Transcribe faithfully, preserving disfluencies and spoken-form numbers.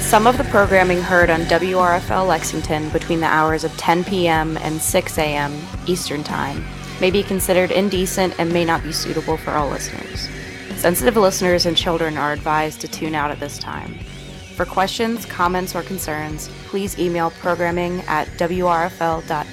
Some of the programming heard on W R F L Lexington between the hours of ten p.m. and six a.m. Eastern Time may be considered indecent and may not be suitable for all listeners. Sensitive listeners and children are advised to tune out at this time. For questions, comments, or concerns, please email programming at w r f l dot